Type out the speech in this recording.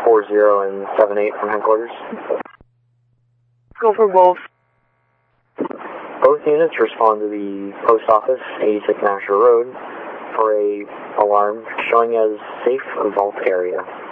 40 and 78 from headquarters. Go for both. Both units respond to the post office, 86 Nashua Road, for a alarm showing as safe vault area.